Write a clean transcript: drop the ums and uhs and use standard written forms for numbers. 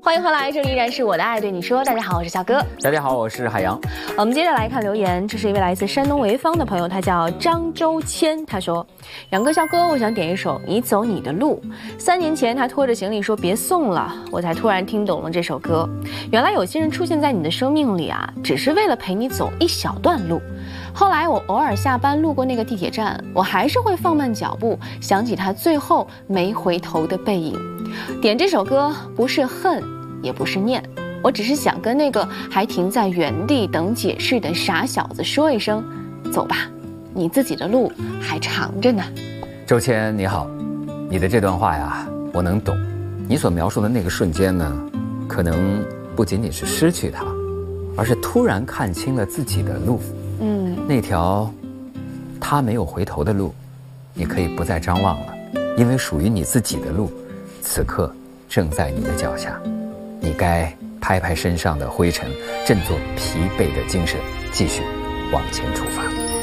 欢迎回来，这里依然是我的爱对你说。大家好，我是小哥。 大家好，我是海洋。 我们接着来看留言，这是一位来自山东潍坊的朋友，他叫张周谦。他说：杨哥、小哥，我想点一首《你走你的路》。3年前他拖着行李说别送了，我才突然听懂了这首歌。原来有些人出现在你的生命里啊，只是为了陪你走一小段路。后来我偶尔下班路过那个地铁站，我还是会放慢脚步，想起他最后没回头的背影。点这首歌不是恨，也不是念，我只是想跟那个还停在原地等解释的傻小子说一声，走吧，你自己的路还长着呢。 周谦你好，你的这段话呀，我能懂。你所描述的那个瞬间呢，可能不仅仅是失去他，而是突然看清了自己的路。那条他没有回头的路，你可以不再张望了，因为属于你自己的路，此刻正在你的脚下。你该拍拍身上的灰尘，振作疲惫的精神，继续往前出发。